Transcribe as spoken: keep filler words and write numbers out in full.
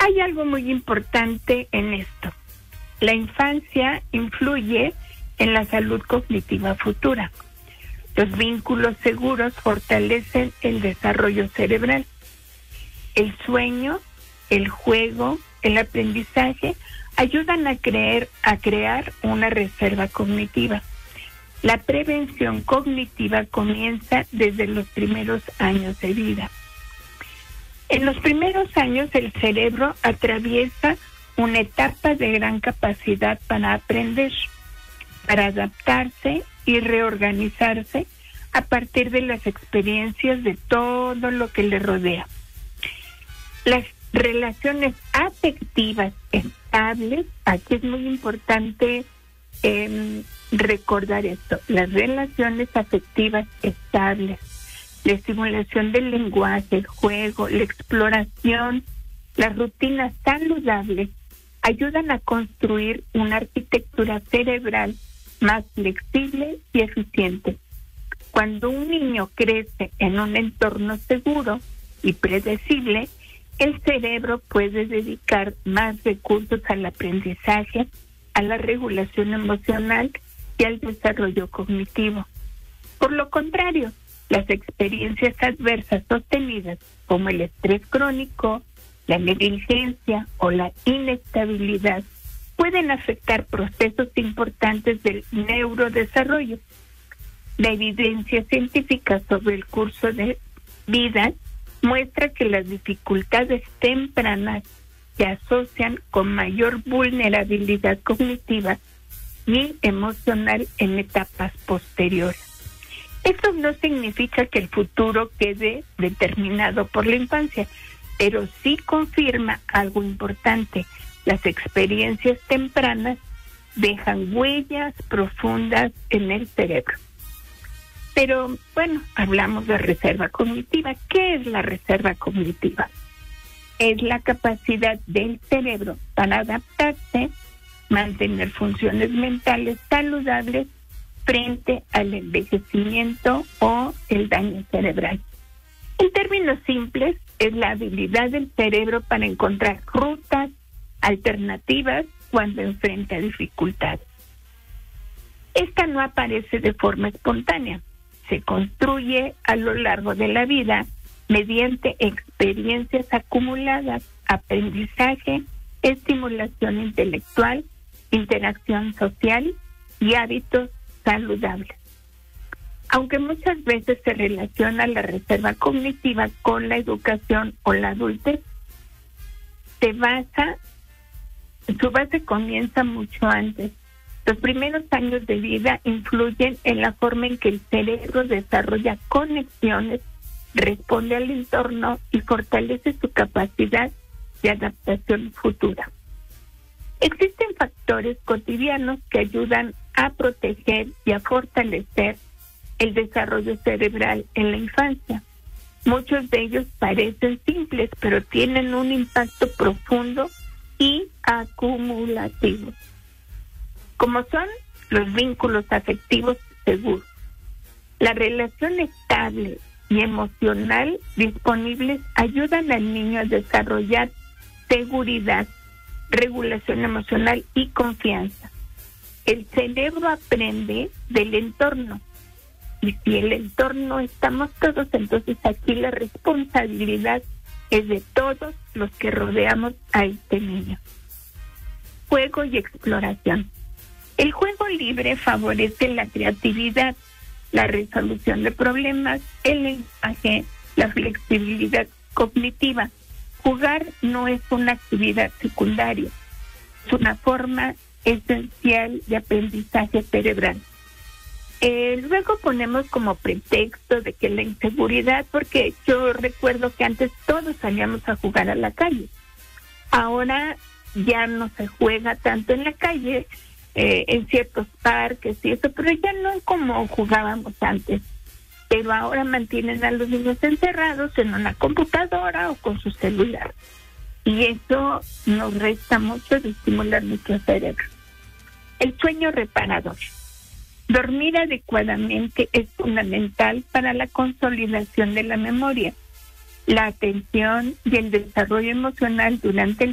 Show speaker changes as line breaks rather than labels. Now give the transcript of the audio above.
Hay algo muy importante en esto. La infancia influye en la salud cognitiva futura. Los vínculos seguros fortalecen el desarrollo cerebral. El sueño, el juego, el aprendizaje ayudan a, creer, a crear una reserva cognitiva. La prevención cognitiva comienza desde los primeros años de vida. En los primeros años el cerebro atraviesa una etapa de gran capacidad para aprender, para adaptarse y reorganizarse a partir de las experiencias de todo lo que le rodea. Las relaciones afectivas estables, aquí es muy importante eh, recordar esto, las relaciones afectivas estables, la estimulación del lenguaje, el juego, la exploración, las rutinas saludables ayudan a construir una arquitectura cerebral más flexible y eficiente. Cuando un niño crece en un entorno seguro y predecible, el cerebro puede dedicar más recursos al aprendizaje, a la regulación emocional y al desarrollo cognitivo. Por lo contrario, las experiencias adversas sostenidas, como el estrés crónico, la negligencia o la inestabilidad, pueden afectar procesos importantes del neurodesarrollo. La evidencia científica sobre el curso de vida muestra que las dificultades tempranas se asocian con mayor vulnerabilidad cognitiva y emocional en etapas posteriores. Esto no significa que el futuro quede determinado por la infancia, pero sí confirma algo importante. Las experiencias tempranas dejan huellas profundas en el cerebro. Pero, bueno, hablamos de reserva cognitiva. ¿Qué es la reserva cognitiva? Es la capacidad del cerebro para adaptarse, mantener funciones mentales saludables frente al envejecimiento o el daño cerebral. En términos simples, es la habilidad del cerebro para encontrar rutas alternativas cuando enfrenta dificultades. Esta no aparece de forma espontánea. Se construye a lo largo de la vida mediante experiencias acumuladas, aprendizaje, estimulación intelectual, interacción social y hábitos saludables. Aunque muchas veces se relaciona la reserva cognitiva con la educación o la adultez, se basa, su base comienza mucho antes. Los primeros años de vida influyen en la forma en que el cerebro desarrolla conexiones, responde al entorno y fortalece su capacidad de adaptación futura. Existen factores cotidianos que ayudan a proteger y a fortalecer el desarrollo cerebral en la infancia. Muchos de ellos parecen simples, pero tienen un impacto profundo y acumulativo, como son los vínculos afectivos seguros, la relación estable y emocional disponibles ayudan al niño a desarrollar seguridad, regulación emocional y confianza. El cerebro aprende del entorno, y si el entorno estamos todos, entonces aquí la responsabilidad es de todos los que rodeamos a este niño. Juego y exploración. El juego libre favorece la creatividad, la resolución de problemas, el lenguaje, la flexibilidad cognitiva. Jugar no es una actividad secundaria, es una forma esencial de aprendizaje cerebral. Eh, luego ponemos como pretexto de que la inseguridad, porque yo recuerdo que antes todos salíamos a jugar a la calle. Ahora ya no se juega tanto en la calle, eh, en ciertos parques y eso, pero ya no como jugábamos antes. Pero ahora mantienen a los niños encerrados en una computadora o con su celular. Y eso nos resta mucho de estimular nuestro cerebro. El sueño reparador. Dormir adecuadamente es fundamental para la consolidación de la memoria, la atención y el desarrollo emocional durante el